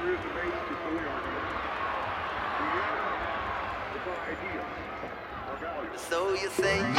There is a base to fully argument. The end, the ideas, our values. So you say